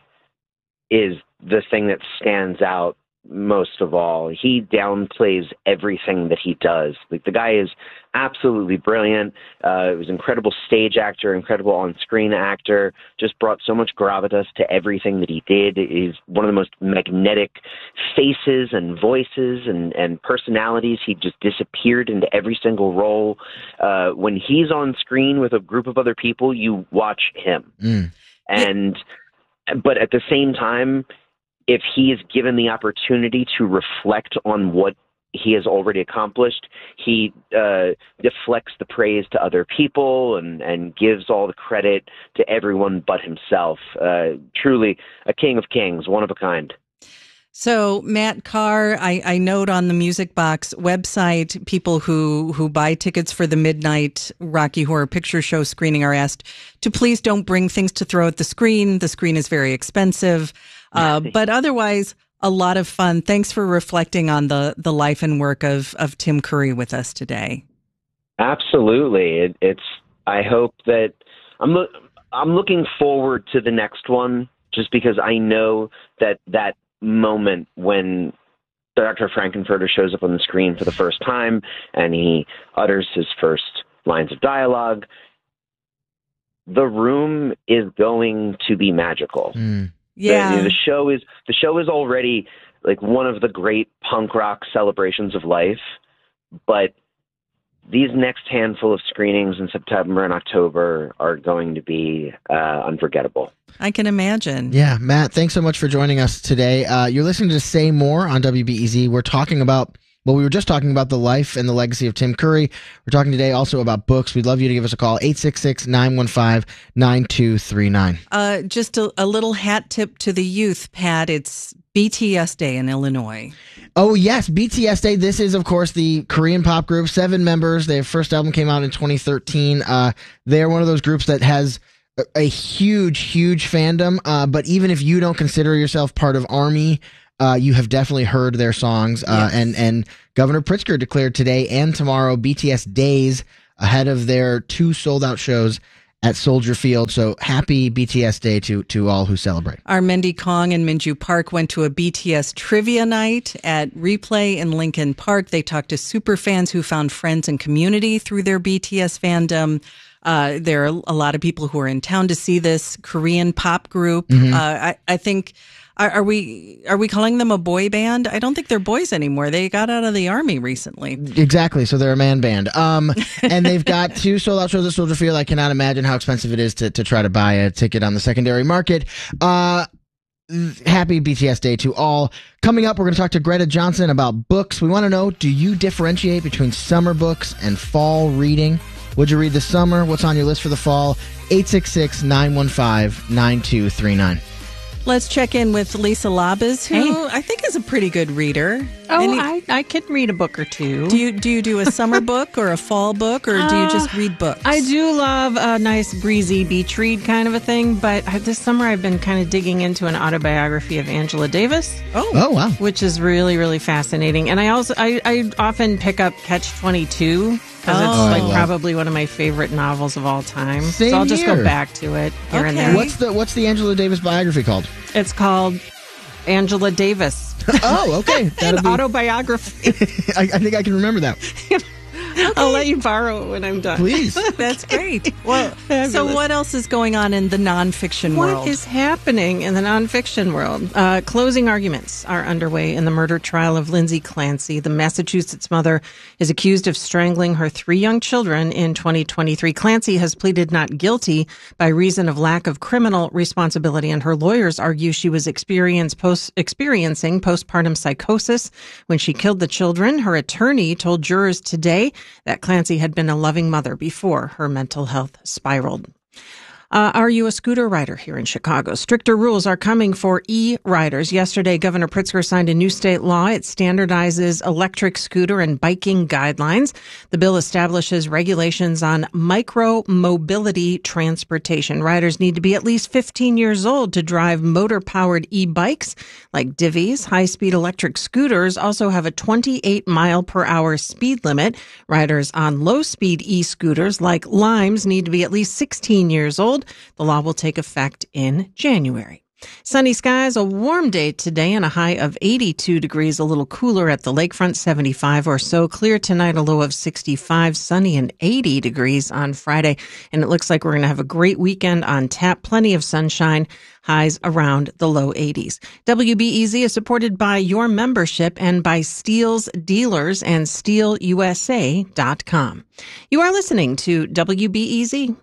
is the thing that stands out most of all. He downplays everything that he does. Like, the guy is absolutely brilliant. Uh, he was an incredible stage actor, incredible on-screen actor, just brought so much gravitas to everything that he did. He's one of the most magnetic faces and voices and, and personalities. He just disappeared into every single role. Uh, when he's on screen with a group of other people, you watch him. Mm. And, but at the same time, if he is given the opportunity to reflect on what he has already accomplished, he uh, deflects the praise to other people and, and gives all the credit to everyone but himself. Uh, truly a king of kings, one of a kind. So, Matt Carr, I, I note on the Music Box website, people who, who buy tickets for the midnight Rocky Horror Picture Show screening are asked to please don't bring things to throw at the screen. The screen is very expensive. Uh, but otherwise, a lot of fun. Thanks for reflecting on the, the life and work of, of Tim Curry with us today. Absolutely. It, it's, I hope that I'm, lo- I'm looking forward to the next one, just because I know that that moment when Doctor Frankenfurter shows up on the screen for the first time and he utters his first lines of dialogue, the room is going to be magical. Mm. Yeah, the, the show is the show is already like one of the great punk rock celebrations of life, but these next handful of screenings in September and October are going to be uh, unforgettable. I can imagine. Yeah, Matt, thanks so much for joining us today. Uh, you're listening to Say More on W B E Z. We're talking about, well, we were just talking about the life and the legacy of Tim Curry. We're talking today also about books. We'd love you to give us a call, eight six six, nine one five, nine two three nine. Uh, just a, a little hat tip to the youth, Pat. It's B T S Day in Illinois. Oh, yes, B T S Day. This is, of course, the Korean pop group, seven members. Their first album came out in twenty thirteen. Uh, they're one of those groups that has a, a huge, huge fandom. Uh, but even if you don't consider yourself part of ARMY, uh, you have definitely heard their songs. Uh, Yes. and, and Governor Pritzker declared today and tomorrow B T S Days ahead of their two sold-out shows at Soldier Field. So happy B T S Day to, to all who celebrate. Our Mindy Kong and Minju Park went to a B T S trivia night at Replay in Lincoln Park. They talked to super fans who found friends and community through their B T S fandom. Uh, there are a lot of people who are in town to see this Korean pop group. Mhm. Uh, I, I think, are, are we are we calling them a boy band? I don't think they're boys anymore. They got out of the Army recently. Exactly. So they're a man band. Um, and they've got two sold out shows at Soldier Field. I cannot imagine how expensive it is to, to try to buy a ticket on the secondary market. Uh, happy B T S Day to all. Coming up, we're going to talk to Greta Johnson about books. We want to know, do you differentiate between summer books and fall reading? Would you read this summer? What's on your list for the fall? eight six six, nine one five, nine two three nine. Let's check in with Lisa Labas, who Hey. I think is a pretty good reader. Oh, Any- I, I could read a book or two. Do you do you do a summer book or a fall book, or do you Uh, just read books? I do love a nice breezy beach read kind of a thing, but I- this summer I've been kind of digging into an autobiography of Angela Davis. Oh, Oh, wow. Which is really, really fascinating. And I also, I, I often pick up Catch twenty-two because Oh. it's Oh, I like love- probably one of my favorite novels of all time. Same so I'll just here. go back to it here and Okay. there. What's the What's the Angela Davis biography called? It's called Angela Davis. Oh, okay. That'll An be, autobiography. I, I think I can remember that. I'll let you borrow it when I'm done. Please. That's great. Well, so Fabulous. what else is going on in the nonfiction What world? is happening in the nonfiction world? Uh, closing arguments are underway in the murder trial of Lindsay Clancy. The Massachusetts mother is accused of strangling her three young children in twenty twenty-three. Clancy has pleaded not guilty by reason of lack of criminal responsibility, and her lawyers argue she was experience post- experiencing postpartum psychosis when she killed the children. Her attorney told jurors today that Clancy had been a loving mother before her mental health spiraled. Uh, are you a scooter rider here in Chicago? Stricter rules are coming for e-riders. Yesterday, Governor Pritzker signed a new state law. It standardizes electric scooter and biking guidelines. The bill establishes regulations on micro-mobility transportation. Riders need to be at least fifteen years old to drive motor-powered e-bikes like divvies. High-speed electric scooters also have a twenty-eight mile per hour speed limit. Riders on low-speed e-scooters like Limes need to be at least sixteen years old. The law will take effect in January. Sunny skies, a warm day today and a high of eighty-two degrees, a little cooler at the lakefront, seventy-five or so. Clear tonight, a low of sixty-five, sunny and eighty degrees on Friday. And it looks like we're going to have a great weekend on tap. Plenty of sunshine, highs around the low eighties. W B E Z is supported by your membership and by Steel's dealers and steel u s a dot com. You are listening to W B E Z.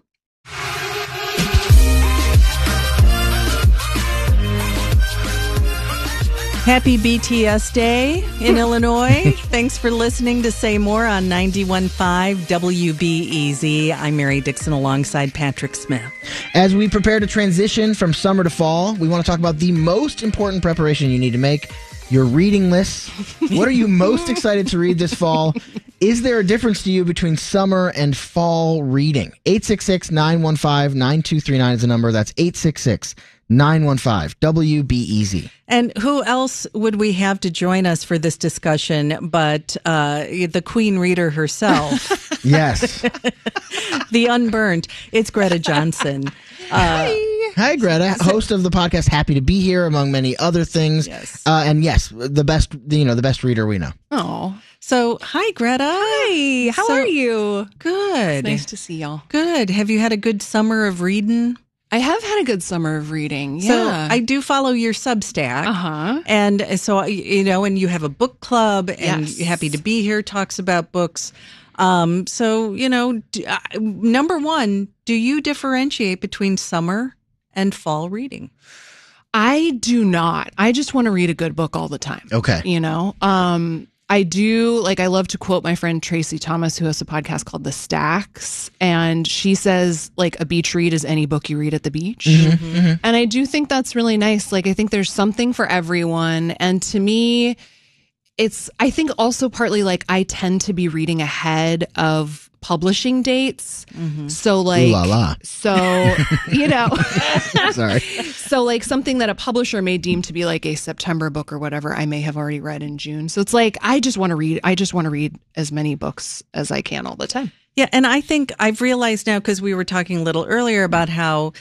Happy B T S Day in Illinois. Thanks for listening to Say More on ninety-one point five W B E Z. I'm Mary Dixon alongside Patrick Smith. As we prepare to transition from summer to fall, we want to talk about the most important preparation you need to make, your reading lists. What are you most excited to read this fall? Is there a difference to you between summer and fall reading? eight six six, nine one five, nine two three nine is the number. That's eight six six, nine one five, W B E Z. And who else would we have to join us for this discussion but uh, the Queen Reader herself? Yes. The Unburned. It's Greta Johnson. Uh, Hi, Greta, host of the podcast Happy to Be Here, among many other things. Yes. Uh, and yes, the best, you know, the best reader we know. Oh, so, hi, Greta. hi. How So- are you? Good. It's nice to see y'all. Good. Have you had a good summer of reading? I have had a good summer of reading. So Yeah. I do follow your Substack. Uh-huh. And so, you know, and you have a book club and Yes. Happy to Be Here talks about books. Um, so, you know, d- uh, number one, do you differentiate between summer and fall reading? I do not. I just want to read a good book all the time. Okay. You know, um, I do, like, I love to quote my friend Tracy Thomas, who has a podcast called The Stacks. And she says, like, a beach read is any book you read at the beach. Mm-hmm, mm-hmm. And I do think that's really nice. Like, I think there's something for everyone. And to me, it's, I think also partly like I tend to be reading ahead of publishing dates. Mm-hmm. So like, Ooh la la. so, you know, Sorry. so like something that a publisher may deem to be like a September book or whatever, I may have already read in June. So it's like, I just want to read, I just want to read as many books as I can all the time. Yeah, and I think I've realized now, because we were talking a little earlier about how